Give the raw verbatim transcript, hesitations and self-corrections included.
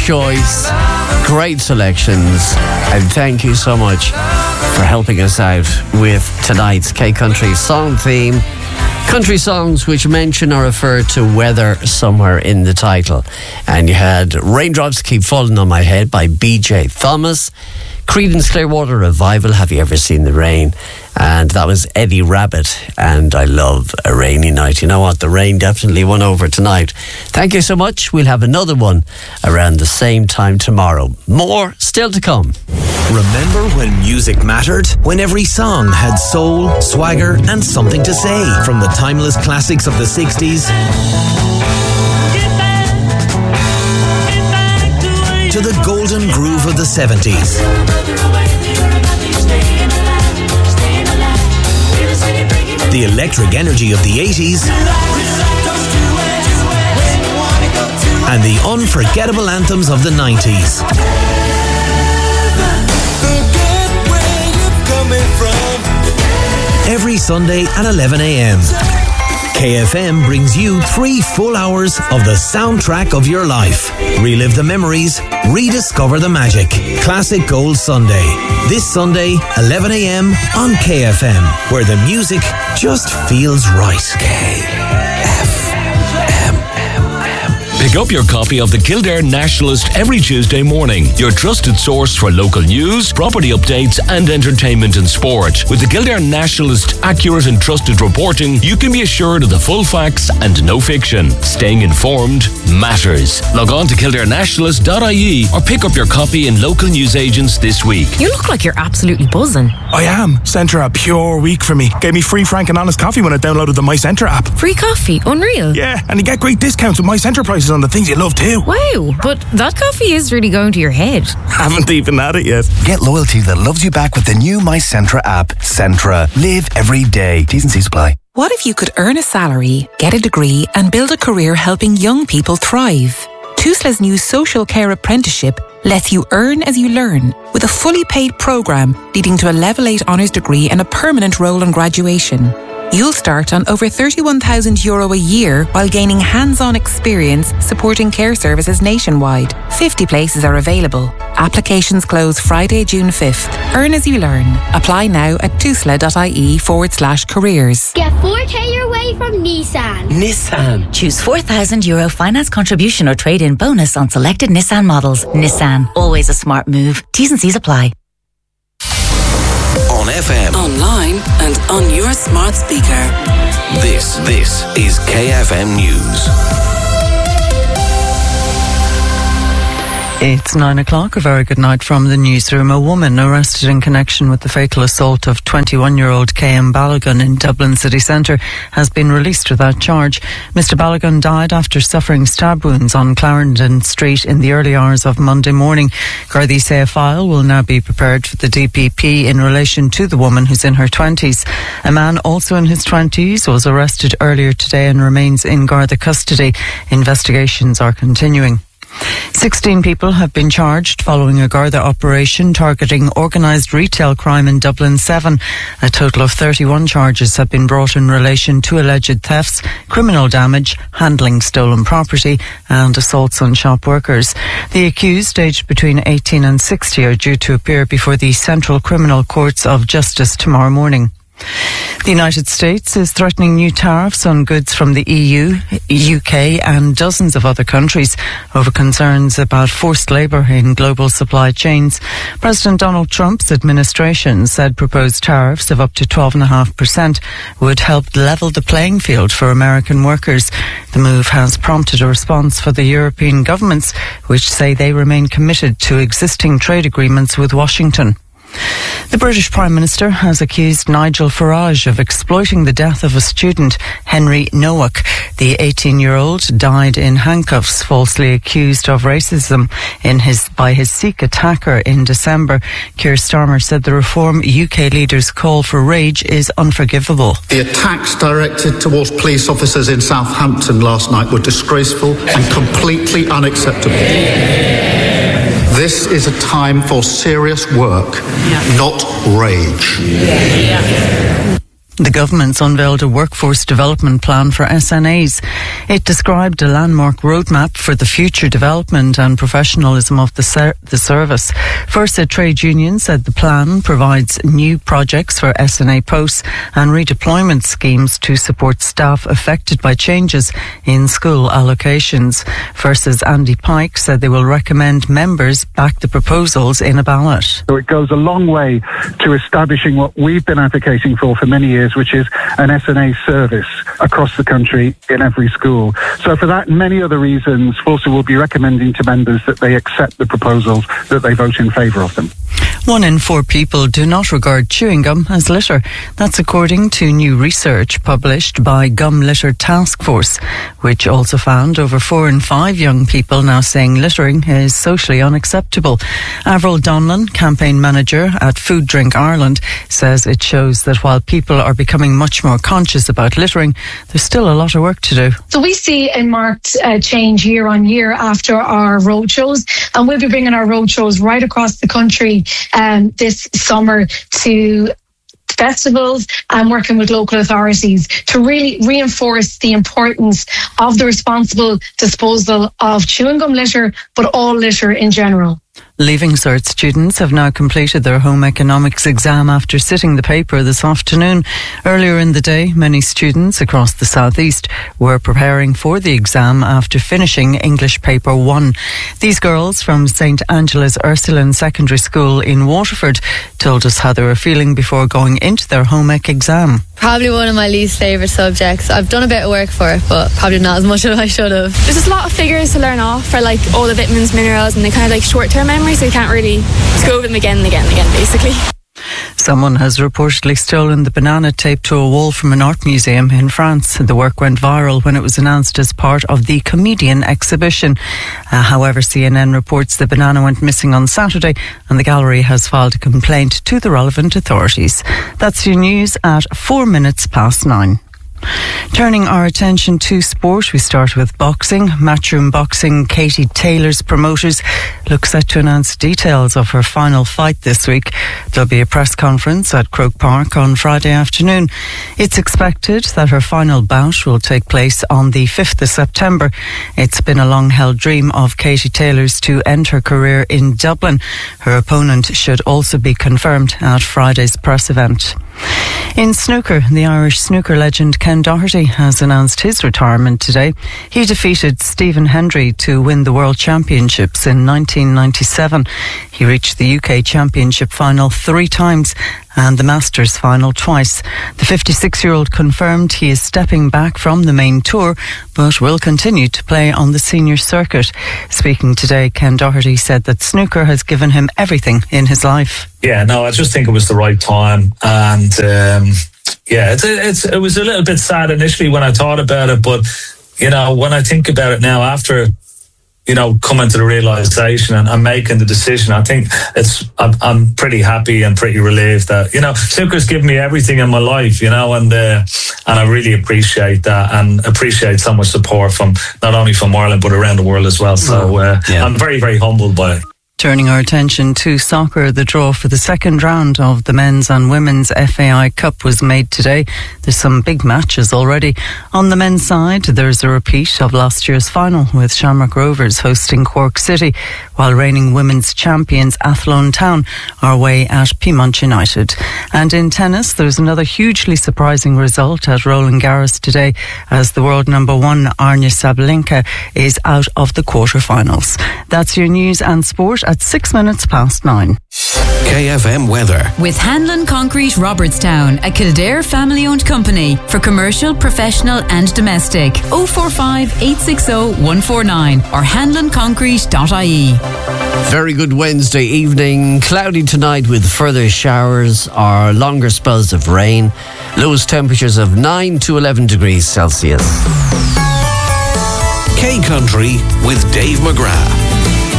choice, great selections, and thank you so much for helping us out with tonight's K-Country song theme. Country songs which mention or refer to weather somewhere in the title. And you had Raindrops Keep Falling on My Head by B J Thomas, Creedence Clearwater Revival, Have You Ever Seen the Rain? And that was Eddie Rabbit, and I Love a Rainy Night. You know what? The rain definitely won over tonight. Thank you so much. We'll have another one around the same time tomorrow. More still to come. Remember when music mattered? When every song had soul, swagger, and something to say. From the timeless classics of the sixties to the golden groove of the seventies. The electric energy of the eighties. And the unforgettable anthems of the nineties. Every Sunday at eleven a.m. K F M brings you three full hours of the soundtrack of your life. Relive the memories, rediscover the magic. Classic Gold Sunday. This Sunday, eleven a.m. on K F M, where the music just feels right. K F M. Pick up your copy of the Kildare Nationalist every Tuesday morning. Your trusted source for local news, property updates and entertainment and sport. With the Kildare Nationalist accurate and trusted reporting, you can be assured of the full facts and no fiction. Staying informed matters. Log on to kildare nationalist dot I E or pick up your copy in local newsagents this week. You look like you're absolutely buzzing. I am. Centre a pure week for me. Gave me free Frank and Honest coffee when I downloaded the My Centre app. Free coffee? Unreal. Yeah, and you get great discounts with My Centre prices on the things you love too. Wow, but that coffee is really going to your head. Haven't even had it yet. Get loyalty that loves you back with the new My Centra app. Centra. Live every day. T's and C's apply. What if you could earn a salary, get a degree and build a career helping young people thrive? Tusla's new social care apprenticeship lets you earn as you learn with a fully paid programme leading to a level eight honours degree and a permanent role on graduation. You'll start on over thirty-one thousand euro a year while gaining hands-on experience supporting care services nationwide. fifty places are available. Applications close Friday, June fifth. Earn as you learn. Apply now at tusla.ie forward slash careers. Get four K your way from Nissan. Nissan. Choose four thousand euro finance contribution or trade-in bonus on selected Nissan models. Nissan. Always a smart move. T's and C's apply. On F M, online and on your smart speaker. This, this is K F M News. It's nine o'clock. A very good night from the newsroom. A woman arrested in connection with the fatal assault of twenty-one-year-old K M Balogun in Dublin city centre has been released without charge. Mister Balogun died after suffering stab wounds on Clarendon Street in the early hours of Monday morning. Gardaí say a file will now be prepared for the D P P in relation to the woman who's in her twenties. A man also in his twenties was arrested earlier today and remains in Garda custody. Investigations are continuing. Sixteen people have been charged following a Garda operation targeting organised retail crime in Dublin seven. A total of thirty-one charges have been brought in relation to alleged thefts, criminal damage, handling stolen property and assaults on shop workers. The accused, aged between eighteen and sixty, are due to appear before the Central Criminal Courts of Justice tomorrow morning. The United States is threatening new tariffs on goods from the E U, U K and dozens of other countries over concerns about forced labour in global supply chains. President Donald Trump's administration said proposed tariffs of up to twelve point five percent would help level the playing field for American workers. The move has prompted a response for the European governments, which say they remain committed to existing trade agreements with Washington. The British Prime Minister has accused Nigel Farage of exploiting the death of a student, Henry Nowak. The eighteen-year-old died in handcuffs, falsely accused of racism in his by his Sikh attacker in December. Keir Starmer said the Reform U K leader's call for rage is unforgivable. The attacks directed towards police officers in Southampton last night were disgraceful and completely unacceptable. This is a time for serious work, yeah. not rage. Yeah. The government's unveiled a workforce development plan for S N As. It described a landmark roadmap for the future development and professionalism of the, ser- the service. First, a trade union said the plan provides new projects for S N A posts and redeployment schemes to support staff affected by changes in school allocations. Versus Andy Pike said they will recommend members back the proposals in a ballot. So it goes a long way to establishing what we've been advocating for for many years, which is an S N A service across the country in every school. So for that and many other reasons, FULSA will be recommending to members that they accept the proposals, that they vote in favour of them. One in four people do not regard chewing gum as litter. That's according to new research published by Gum Litter Task Force, which also found over four in five young people now saying littering is socially unacceptable. Avril Donlan, campaign manager at Food Drink Ireland, says it shows that while people are becoming much more conscious about littering, there's still a lot of work to do. So we see a marked uh, change year on year after our roadshows, and we'll be bringing our roadshows right across the country um, this summer to festivals and working with local authorities to really reinforce the importance of the responsible disposal of chewing gum litter, but all litter in general. Leaving Cert students have now completed their home economics exam after sitting the paper this afternoon. Earlier in the day, many students across the southeast were preparing for the exam after finishing English Paper one. These girls from Saint Angela's Ursuline Secondary School in Waterford told us how they were feeling before going into their home ec exam. Probably one of my least favourite subjects. I've done a bit of work for it, but probably not as much as I should have. There's just a lot of figures to learn off for like all the vitamins, minerals, and they kind of like short-term memory, so you can't really just go over them again and again and again, basically. Someone has reportedly stolen the banana taped to a wall from an art museum in France. The work went viral when it was announced as part of the Comedian exhibition. Uh, however, C N N reports the banana went missing on Saturday and the gallery has filed a complaint to the relevant authorities. That's your news at four minutes past nine. Turning our attention to sport, we start with boxing. Matchroom Boxing Katie Taylor's promoters look set to announce details of her final fight this week. There'll be a press conference at Croke Park on Friday afternoon. It's expected that her final bout will take place on the fifth of September. It's been a long-held dream of Katie Taylor's to end her career in Dublin. Her opponent should also be confirmed at Friday's press event. In snooker, the Irish snooker legend Ken Doherty has announced his retirement today. He defeated Stephen Hendry to win the World Championships in nineteen ninety-seven. He reached the U K Championship final three times and the Masters final twice. The fifty-six-year-old confirmed he is stepping back from the main tour but will continue to play on the senior circuit. Speaking today, Ken Doherty said that snooker has given him everything in his life. Yeah, no, I just think it was the right time, and um, yeah, it's, it's it was a little bit sad initially when I thought about it, but you know, when I think about it now, after you know coming to the realization and, and making the decision, I think it's I'm, I'm pretty happy and pretty relieved that you know snooker's given me everything in my life, you know, and uh, and I really appreciate that and appreciate so much support from not only from Ireland but around the world as well. So uh, yeah. I'm very very humbled by it. Turning our attention to soccer, the draw for the second round of the men's and women's F A I Cup was made today. There's some big matches already. On the men's side, there's a repeat of last year's final with Shamrock Rovers hosting Cork City, while reigning women's champions Athlone Town are away at Piedmont United. And in tennis, there's another hugely surprising result at Roland Garros today as the world number one Arna Sabalenka is out of the quarterfinals. That's your news and sport at six minutes past nine. K F M weather. With Hanlon Concrete Robertstown, a Kildare family-owned company for commercial, professional and domestic. oh four five, eight six oh, one four nine or hanlon concrete dot I E. Very good Wednesday evening. Cloudy tonight with further showers or longer spells of rain. Lowest temperatures of nine to eleven degrees Celsius. K Country with Dave McGrath.